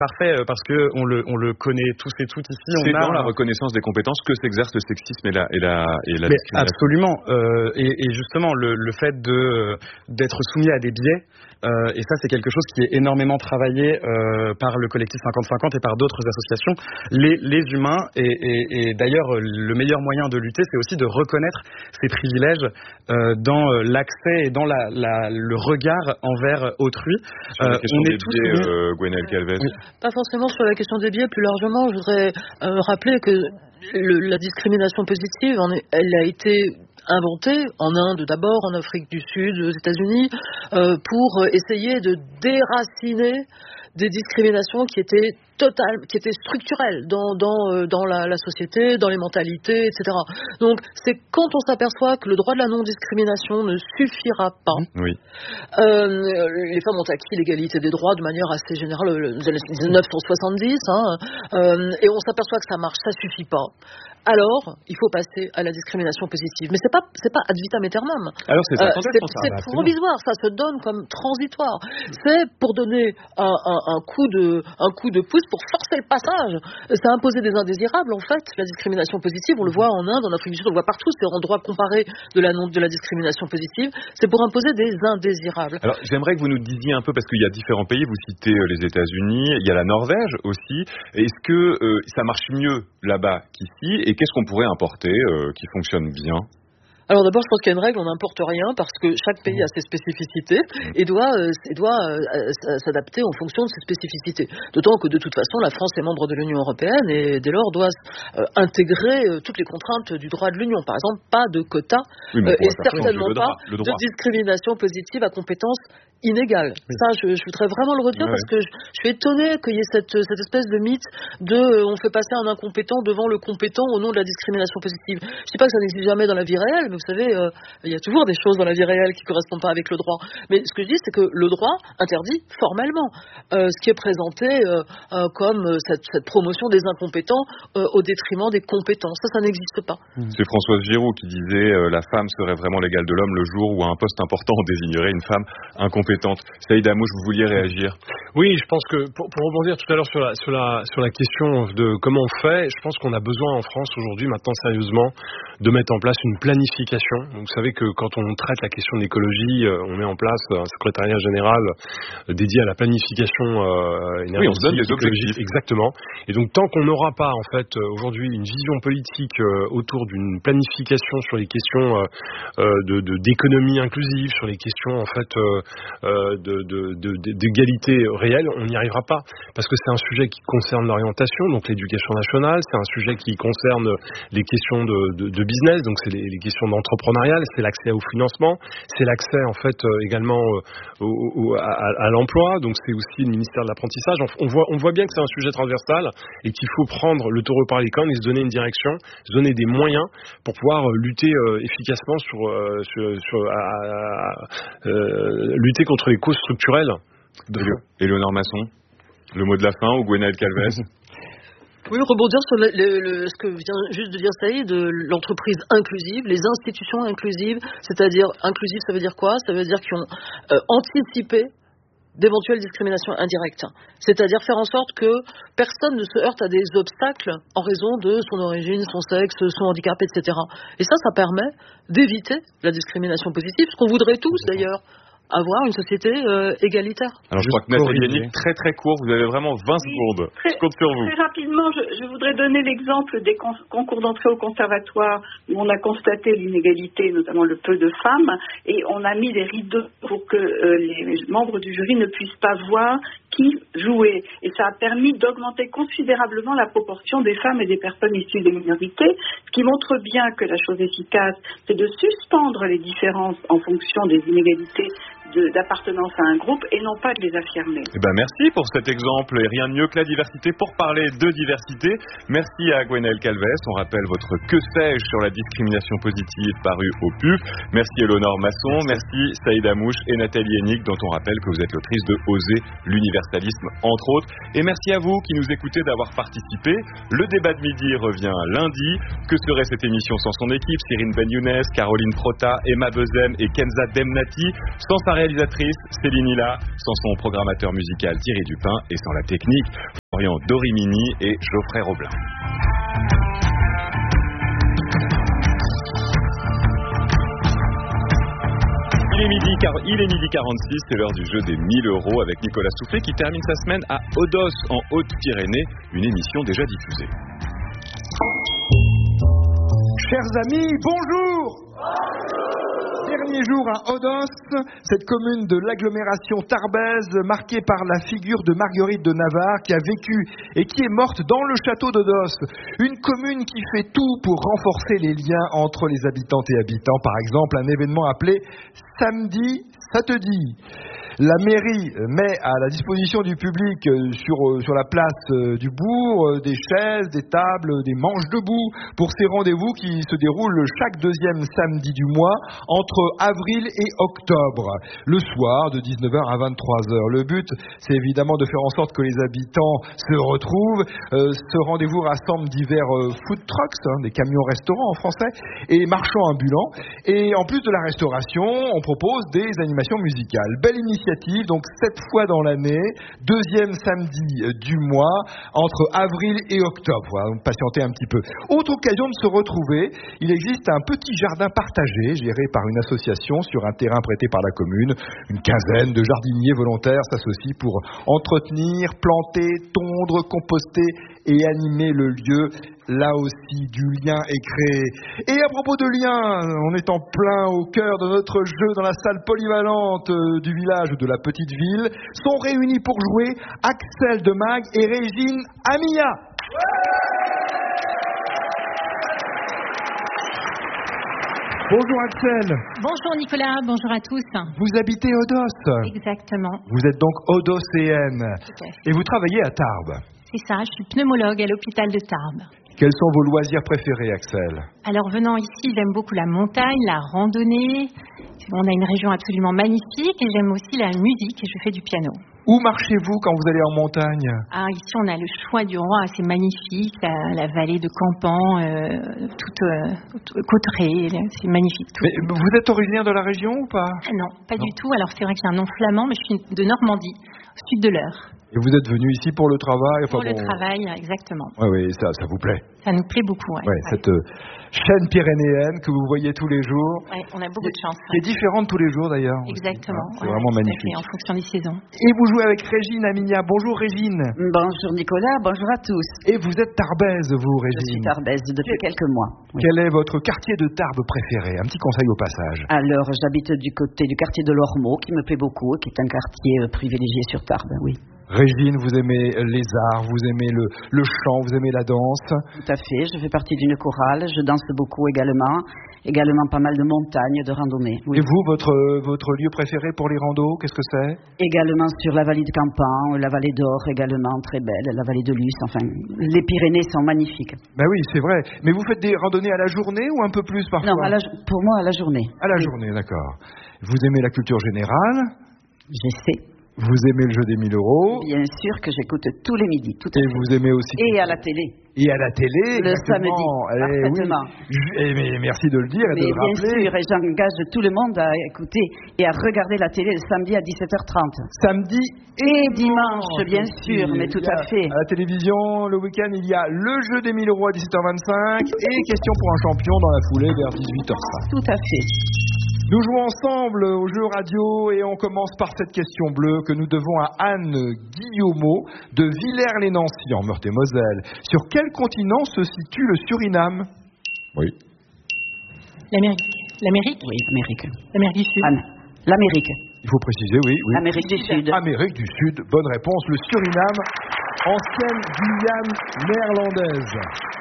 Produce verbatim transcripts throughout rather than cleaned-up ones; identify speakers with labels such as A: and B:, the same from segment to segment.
A: parfait parce que on le on le connaît tous et toutes ici.
B: C'est
A: on a
B: dans la reconnaissance des compétences que s'exerce le sexisme et la et la et la
A: Mais
B: discrimination.
A: absolument. Euh, et, et justement le, le fait de d'être soumis à des biais. Euh, et ça, c'est quelque chose qui est énormément travaillé euh, par le collectif cinquante cinquante et par d'autres associations. Les, les humains, et, et, et d'ailleurs, le meilleur moyen de lutter, c'est aussi de reconnaître ces privilèges euh, dans l'accès et dans la, la, le regard envers autrui.
B: Sur la question
A: euh, on
B: des
A: est tous
B: biais,
A: soumis...
B: euh, Gwenaëlle Calvez.
A: Oui.
C: Pas forcément sur la question des biais, plus largement, je voudrais euh, rappeler que le, la discrimination positive, est, elle a été inventée en Inde d'abord, en Afrique du Sud, aux États-Unis, euh, pour essayer de déraciner des discriminations qui étaient totales, qui étaient structurelles dans dans euh, dans la, la société, dans les mentalités, et cetera. Donc c'est quand on s'aperçoit que le droit de la non-discrimination ne suffira pas.
B: Oui.
C: Euh, les femmes ont acquis l'égalité des droits de manière assez générale dans les années dix-neuf cent soixante-dix, hein, euh, et on s'aperçoit que ça marche, ça suffit pas. Alors, il faut passer à la discrimination positive. Mais c'est pas, c'est pas ad vitam aeternam.
B: Alors c'est ça.
C: Euh, c'est, c'est provisoire, ça se donne comme transitoire. C'est pour donner un, un, un coup de, un coup de pouce pour forcer le passage. C'est imposer des indésirables, en fait. La discrimination positive, on le voit en Inde, en Afrique du Sud, on le voit partout. C'est en droit comparé de la, de la discrimination positive. C'est pour imposer des indésirables.
B: Alors, j'aimerais que vous nous disiez un peu, parce qu'il y a différents pays. Vous citez euh, les États-Unis, il y a la Norvège aussi. Est-ce que euh, ça marche mieux là-bas qu'ici? Et qu'est-ce qu'on pourrait importer euh, qui fonctionne bien?
C: Alors d'abord, je pense qu'il y a une règle, on n'importe rien parce que chaque pays a ses spécificités et doit, euh, et doit euh, s'adapter en fonction de ses spécificités. D'autant que de toute façon, la France est membre de l'Union européenne et dès lors doit euh, intégrer euh, toutes les contraintes du droit de l'Union. Par exemple, pas de quotas
B: oui,
C: euh, et certainement
B: le droit,
C: pas
B: le droit.
C: de discrimination positive à compétences inégales. Oui. Ça, je, je voudrais vraiment le redire ouais. parce que je, je suis étonnée qu'il y ait cette, cette espèce de mythe de euh, on fait passer un incompétent devant le compétent au nom de la discrimination positive. Je ne dis pas que ça n'existe jamais dans la vie réelle, mais vous savez, euh, il y a toujours des choses dans la vie réelle qui ne correspondent pas avec le droit. Mais ce que je dis, c'est que le droit interdit formellement euh, ce qui est présenté euh, euh, comme euh, cette, cette promotion des incompétents euh, au détriment des compétents. Ça, ça n'existe pas.
B: C'est Françoise Giroud qui disait euh, la femme serait vraiment l'égale de l'homme le jour où à un poste important on désignerait une femme incompétente. Saïd Amouche, vous vouliez réagir?
D: Oui, je pense que pour, pour rebondir tout à l'heure sur la, sur, la, sur la question de comment on fait, je pense qu'on a besoin en France aujourd'hui, maintenant sérieusement, de mettre en place une planification. Vous savez que quand on traite la question de l'écologie, on met en place un secrétariat général dédié à la planification euh, énergétique.
B: Oui, on se donne des objectifs.
D: Exactement. Et donc tant qu'on n'aura pas en fait aujourd'hui une vision politique euh, autour d'une planification sur les questions euh, de, de, d'économie inclusive, sur les questions en fait euh, euh, de, de, de, d'égalité réelle, on n'y arrivera pas. Parce que c'est un sujet qui concerne l'orientation, donc l'éducation nationale, c'est un sujet qui concerne les questions de, de, de business, donc c'est les, les questions d'entrepreneuriat, c'est l'accès au financement, c'est l'accès en fait euh, également euh, au, au, à, à l'emploi, donc c'est aussi le ministère de l'apprentissage. On voit, on voit bien que c'est un sujet transversal et qu'il faut prendre le taureau par les cornes et se donner une direction, se donner des moyens pour pouvoir lutter euh, efficacement sur, euh, sur, sur à, à, euh, lutter contre les causes structurelles.
B: Éléonore Masson, le mot de la fin ou Gwenaëlle Calvez?
C: Oui, rebondir sur le, le, le, ce que vient juste de dire Saïd, de l'entreprise inclusive, les institutions inclusives, c'est-à-dire inclusive, ça veut dire quoi? Ça veut dire qu'ils ont euh, anticipé d'éventuelles discriminations indirectes. C'est-à-dire faire en sorte que personne ne se heurte à des obstacles en raison de son origine, son sexe, son handicap, et cetera. Et ça, ça permet d'éviter la discrimination positive, ce qu'on voudrait tous d'ailleurs. Avoir une société euh, égalitaire.
B: Alors je crois que Nathalie Yannick, très très court, vous avez vraiment vingt
E: oui,
B: secondes.
E: Très,
B: je compte sur vous.
E: Très rapidement, je, je voudrais donner l'exemple des con- concours d'entrée au conservatoire où on a constaté l'inégalité, notamment le peu de femmes, et on a mis des rideaux pour que euh, les membres du jury ne puissent pas voir qui jouait. Et ça a permis d'augmenter considérablement la proportion des femmes et des personnes issues des minorités, ce qui montre bien que la chose efficace, c'est de suspendre les différences en fonction des inégalités De, d'appartenance à un groupe et non pas de les affirmer.
B: Eh ben merci pour cet exemple et rien de mieux que la diversité pour parler de diversité. Merci à Gwenaëlle Calvez. On rappelle votre Que sais-je sur la discrimination positive paru au P U F. Merci Éléonore Masson, merci Saïd Amouche et Nathalie Yannick dont on rappelle que vous êtes l'autrice de Oser l'universalisme entre autres. Et merci à vous qui nous écoutez d'avoir participé. Le débat de midi revient lundi. Que serait cette émission sans son équipe? Cyrine Ben Younes, Caroline Prota, Emma Bezem et Kenza Demnati. Sans s'arrêter réalisatrice, Céline Hilla, sans son programmateur musical Thierry Dupin et sans la technique, Florian Dorimini et Geoffrey Roblin. Il est midi, car il est midi quarante-six, c'est l'heure du jeu des mille euros avec Nicolas Soufflet qui termine sa semaine à Odos en Haute-Pyrénées, une émission déjà diffusée.
F: Chers amis, bonjour! Dernier jour à Odos, cette commune de l'agglomération tarbaise marquée par la figure de Marguerite de Navarre qui a vécu et qui est morte dans le château d'Odos. Une commune qui fait tout pour renforcer les liens entre les habitantes et habitants. Par exemple, un événement appelé Samedi, ça te dit. La mairie met à la disposition du public sur, sur la place du bourg des chaises, des tables, des manches debout pour ces rendez-vous qui se déroulent chaque deuxième samedi du mois entre avril et octobre, le soir de dix-neuf heures à vingt-trois heures. Le but, c'est évidemment de faire en sorte que les habitants se retrouvent. Euh, ce rendez-vous rassemble divers euh, food trucks, hein, des camions-restaurants en français, et marchands ambulants. Et en plus de la restauration, on propose des animations musicales. Belle initiative, donc sept fois dans l'année, deuxième samedi du mois, entre avril et octobre. Voilà, donc patientez un petit peu. Autre occasion de se retrouver, il existe un petit jardin partagé, géré par une association sur un terrain prêté par la commune. Une quinzaine de jardiniers volontaires s'associent pour entretenir, planter, tondre, composter et animer le lieu. Là aussi, du lien est créé. Et à propos de lien, on est en plein au cœur de notre jeu dans la salle polyvalente du village de la petite ville. Sont réunis pour jouer Axel de Mag et Régine Amia. Bonjour Axel.
G: Bonjour Nicolas, bonjour à tous.
F: Vous habitez Odos.
G: Exactement.
F: Vous êtes donc odocéenne. Et vous travaillez à Tarbes.
G: C'est ça, je suis pneumologue à l'hôpital de Tarbes.
F: Quels sont vos loisirs préférés, Axel?
G: Alors venant ici, j'aime beaucoup la montagne, la randonnée. On a une région absolument magnifique et j'aime aussi la musique et je fais du piano.
F: Où marchez-vous quand vous allez en montagne?
G: Ah, ici, on a le choix du roi, c'est magnifique, la, la vallée de Campan, euh, toute euh, Cauterets, c'est magnifique. Tout.
F: Mais vous êtes originaire de la région ou pas?
G: Ah non, pas
F: non.
G: du tout. Alors c'est vrai que j'ai un nom flamand, mais je suis de Normandie, au sud de l'Eure.
F: Et vous êtes venu ici pour le travail?
G: Pour
F: enfin,
G: le
F: bon...
G: travail, exactement.
F: Oui, oui, ça, ça vous plaît?
G: Ça nous plaît beaucoup, oui.
F: Ouais, ouais. Cette euh, chaîne pyrénéenne que vous voyez tous les jours.
G: Oui, on a beaucoup de chance.
F: Qui est différente tous les jours d'ailleurs.
G: Exactement.
F: Hein, c'est
G: ouais,
F: vraiment
G: ouais,
F: magnifique.
G: En fonction des saisons.
F: Et vous jouez avec Régine Amia. Bonjour Régine.
H: Bonjour Nicolas, bonjour à tous.
F: Et vous êtes tarbaise, vous Régine?
H: Je suis tarbaise depuis Quel... quelques mois.
F: Oui. Quel est votre quartier de Tarbes préféré? Un petit conseil au passage.
H: Alors, j'habite du côté du quartier de l'Ormeau, qui me plaît beaucoup, qui est un quartier privilégié sur Tarbes, oui.
F: Régine, vous aimez les arts, vous aimez le, le chant, vous aimez la danse?
H: Tout à fait, je fais partie d'une chorale, je danse beaucoup également, également pas mal de montagnes, de randonnées. Oui.
F: Et vous, votre, votre lieu préféré pour les randos, qu'est-ce que c'est?
H: Également sur la vallée de Campan, la vallée d'Or également, très belle, la vallée de Luce, enfin, les Pyrénées sont magnifiques.
F: Ben oui, c'est vrai. Mais vous faites des randonnées à la journée ou un peu plus parfois?
H: Non, à la, pour moi à la journée.
F: À la
H: oui.
F: journée, d'accord. Vous aimez la culture générale?
H: J'essaie.
F: Vous aimez le jeu des mille euros?
H: Bien sûr que j'écoute tous les midis, tout à
F: Et
H: fait.
F: vous aimez aussi...
H: Et à la télé.
F: Et à la télé,
H: le
F: exactement.
H: samedi,
F: eh,
H: parfaitement.
F: Oui. Et mais merci de le dire et
H: mais
F: de le
H: bien
F: rappeler.
H: sûr, et j'engage tout le monde à écouter et à regarder la télé le samedi à dix-sept heures trente.
F: Samedi et,
H: et dimanche, bien sûr, mais tout à fait.
F: À la télévision, le week-end, il y a le jeu des mille euros à dix-sept heures vingt-cinq et question pour un champion dans la foulée vers dix-huit heures trente.
H: Tout à fait.
F: Nous jouons ensemble au jeu radio et on commence par cette question bleue que nous devons à Anne Guillaumeau de Villers-les-Nancy en Meurthe-et-Moselle. Sur quel continent se situe le Suriname? Oui.
G: L'Amérique. L'Amérique?
H: Oui, l'Amérique.
G: L'Amérique du Sud.
H: Anne. L'Amérique.
F: Il faut préciser, oui. oui.
H: Amérique du Sud.
F: Amérique du Sud, bonne réponse. Le Suriname, ancienne Guyane néerlandaise.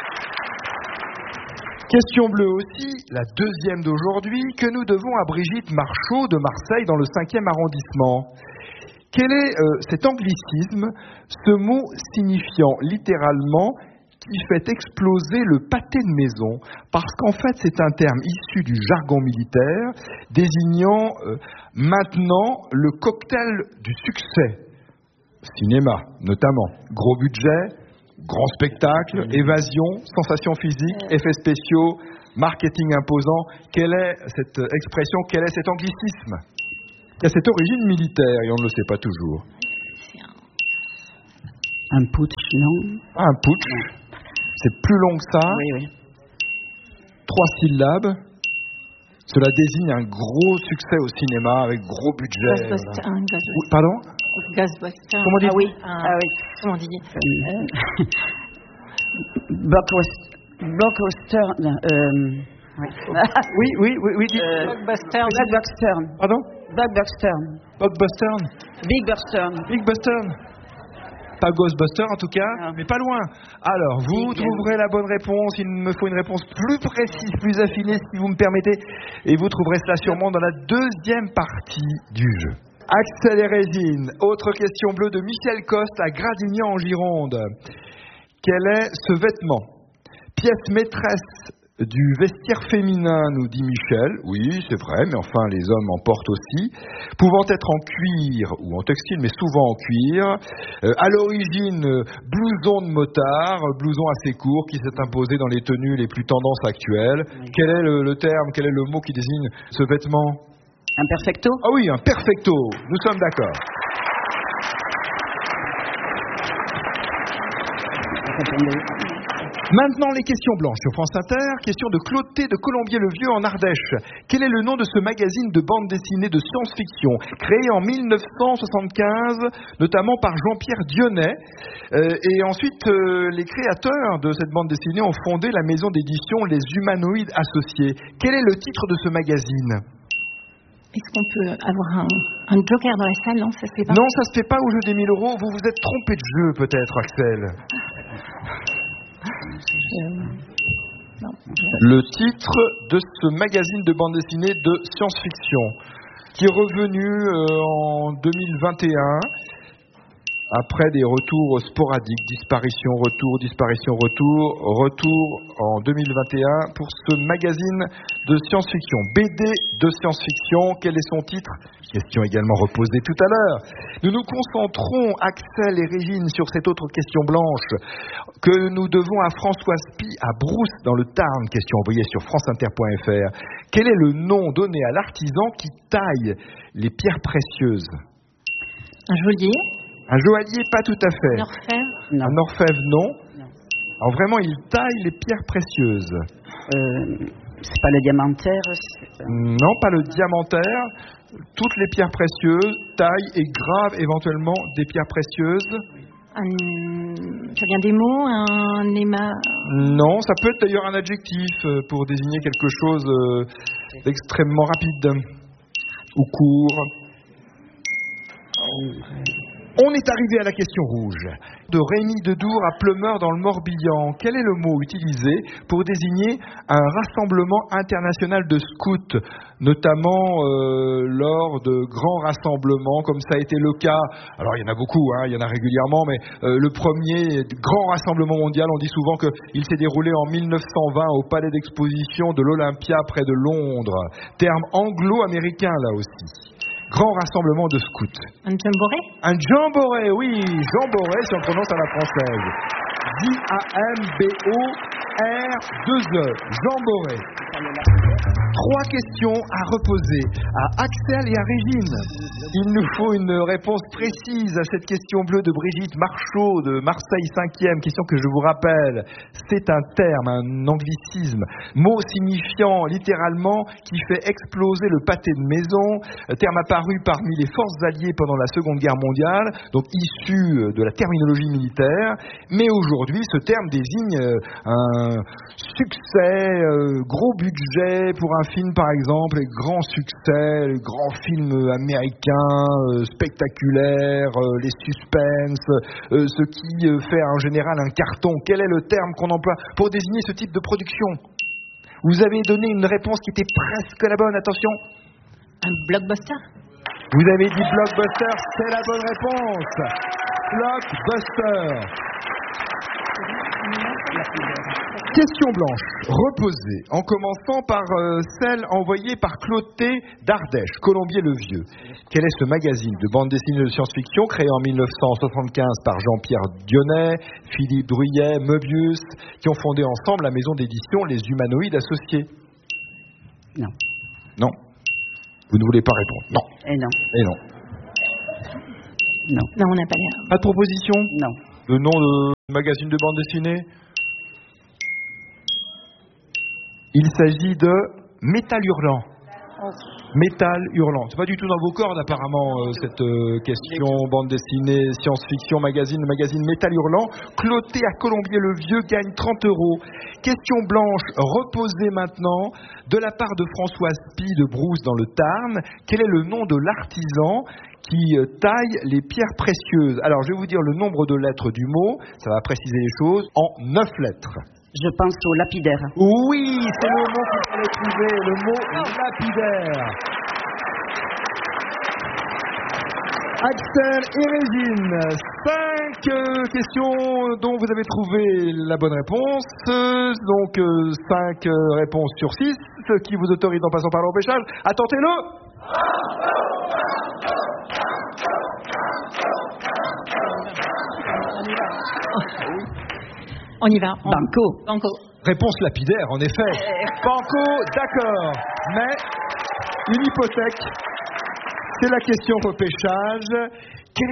F: Question bleue aussi, la deuxième d'aujourd'hui, que nous devons à Brigitte Marchaud de Marseille dans le cinquième arrondissement. Quel est euh, cet anglicisme, ce mot signifiant littéralement qui fait exploser le pâté de maison? Parce qu'en fait, c'est un terme issu du jargon militaire désignant euh, maintenant le cocktail du succès. Cinéma, notamment. Gros budget, grand spectacle, évasion, sensations physiques, effets spéciaux, marketing imposant. Quelle est cette expression, quel est cet anglicisme? qui a cette origine militaire et on ne le sait pas toujours.
H: Un putsch, non?
F: Ah, un putsch. C'est plus long que ça.
H: Oui, oui.
F: Trois syllabes. Cela désigne un gros succès au cinéma avec gros budget.
G: Ghostbuster,
F: Voilà.
G: un Ghostbuster.
F: Oui, pardon?
G: Ghostbuster.
F: Comment dit-vous?
H: Ah oui,
G: Un-
H: ah oui.
G: Comment on dit?
H: Euh, Blockbuster. Blockbuster. Euh, oui.
F: Oui, oui, oui, oui. dites-
H: Euh,
G: Blockbuster.
H: Blockbuster.
F: Pardon?
H: Blockbuster.
F: Bob Buster.
H: Big Buster.
F: Big Buster. Pas Ghostbuster en tout cas,
H: Ah.
F: mais pas loin. Alors, vous
H: Big,
F: trouverez la bonne réponse. Il me faut une réponse plus précise, plus affinée, si vous me permettez. Et vous trouverez cela sûrement dans la deuxième partie du jeu. Axel et Régine, autre question bleue de Michel Coste à Gradignan en Gironde. Quel est ce vêtement? Pièce maîtresse du vestiaire féminin, nous dit Michel. Oui, c'est vrai, mais enfin, les hommes en portent aussi. Pouvant être en cuir ou en textile, mais souvent en cuir. Euh, à l'origine, euh, blouson de motard, euh, blouson assez court qui s'est imposé dans les tenues les plus tendances actuelles.
H: Oui.
F: Quel est le, le terme, quel est le mot qui désigne ce vêtement?
H: Un perfecto.
F: Ah oui, un perfecto. Nous sommes d'accord. Maintenant, les questions blanches sur France Inter. Question de Claude T. de Colombier-le-Vieux en Ardèche. Quel est le nom de ce magazine de bande dessinée de science-fiction créé en mille neuf cent soixante-quinze, notamment par Jean-Pierre Dionnet. Euh, et ensuite, euh, les créateurs de cette bande dessinée ont fondé la maison d'édition Les Humanoïdes Associés. Quel est le titre de ce magazine?
G: Est-ce qu'on peut avoir un, un joker dans la salle? Non, ça se fait pas.
F: Non, ça se fait pas au jeu des mille euros. Vous vous êtes trompé de jeu, peut-être, Axel.
G: Euh, non.
F: Le titre de ce magazine de bande dessinée de science-fiction, qui est revenu euh, en deux mille vingt et un, après des retours sporadiques, disparition, retour, disparition, retour, retour en deux mille vingt et un pour ce magazine de science-fiction. B D de science-fiction, quel est son titre? Question également reposée tout à l'heure. Nous nous concentrons, Axel et Régine, sur cette autre question blanche que nous devons à Françoise Pi à Brousse dans le Tarn. Question envoyée sur franceinter point f r. Quel est le nom donné à l'artisan qui taille les pierres précieuses?
G: Un geôlier.
F: Un joaillier, pas tout à fait.
G: Un orfèvre.
H: Non.
F: Un orfèvre, non.
H: Non.
F: Alors vraiment, il taille les pierres précieuses.
H: Euh, c'est pas le diamantaire. c'est-
F: Non, pas le diamantaire. Toutes les pierres précieuses, taille et grave éventuellement des pierres précieuses.
G: Un, ça vient des mots. Un éma.
F: Non, ça peut être d'ailleurs un adjectif euh, pour désigner quelque chose euh, d'extrêmement rapide ou court. On est arrivé à la question rouge de Rémi Dedour à Pleumeur dans le Morbihan. Quel est le mot utilisé pour désigner un rassemblement international de scouts, notamment euh, lors de grands rassemblements, comme ça a été le cas, alors il y en a beaucoup, hein, il y en a régulièrement, mais euh, le premier grand rassemblement mondial, on dit souvent qu'il s'est déroulé en mille neuf cent vingt au palais d'exposition de l'Olympia près de Londres. Terme anglo-américain là aussi. Grand rassemblement de scouts.
G: Un jamboree.
F: Un jamboree, oui, jamboree si on prononce à la française. J A M B O R deux E, jamboree. Trois questions à reposer à Axel et à Régine. Il nous faut une réponse précise à cette question bleue de Brigitte Marchaud de Marseille cinquième. Question que je vous rappelle. C'est un terme, un anglicisme, mot signifiant littéralement qui fait exploser le pâté de maison. Terme apparu parmi les forces alliées pendant la Seconde Guerre mondiale, donc issu de la terminologie militaire. Mais aujourd'hui, ce terme désigne un succès, gros budget pour un film par exemple, les grands succès, les grands films américains, euh, spectaculaires, euh, les suspens, euh, ce qui euh, fait en général un carton. Quel est le terme qu'on emploie pour désigner ce type de production? Vous avez donné une réponse qui était presque la bonne, attention.
G: Un blockbuster.
F: Vous avez dit blockbuster, c'est la bonne réponse. Blockbuster. Question blanche, reposée, en commençant par euh, celle envoyée par Claude T. d'Ardèche, Colombier-le-Vieux. Quel est ce magazine de bande dessinée de science-fiction créé en mille neuf cent soixante-quinze par Jean-Pierre Dionnet, Philippe Druyet, Möbius, qui ont fondé ensemble la maison d'édition Les Humanoïdes Associés?
H: Non.
F: Non. Vous ne voulez pas répondre? Non.
H: Et non.
F: Et non.
H: Non.
G: Non, on n'a pas l'air.
F: Pas de proposition?
H: Non.
F: Le nom de magazine de bande dessinée? Il s'agit de Métal Hurlant. Métal Hurlant. C'est pas du tout dans vos cordes apparemment euh, cette euh, question bande dessinée, science-fiction, magazine, le magazine Métal Hurlant. Cloté à Colombier-le-Vieux gagne trente euros. Question blanche reposée maintenant de la part de Françoise Pie de Brousse dans le Tarn. Quel est le nom de l'artisan qui euh, taille les pierres précieuses? Alors je vais vous dire le nombre de lettres du mot, ça va préciser les choses, en neuf lettres.
H: Je pense au lapidaire.
F: Oui, c'est le mot qu'il fallait trouver, le mot lapidaire. Axel et Régine, cinq euh, questions dont vous avez trouvé la bonne réponse. Euh, donc euh, cinq euh, réponses sur six, ce qui vous autorise en passant par le repêchage. À tenter-le.
G: On y va. On...
H: Banco.
G: Banco.
F: Réponse lapidaire, en effet. Banco, d'accord. Mais une hypothèque, c'est la question repêchage.